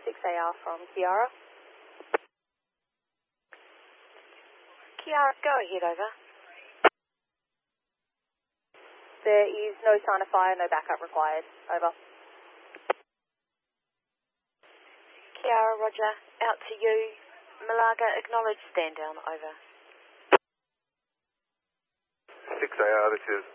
6AR from Kiara. Kiara, go ahead, over. There is no sign of fire, no backup required. Over. Kiara, roger. Out to you. Malaga, acknowledge stand down, over. 6AR, this is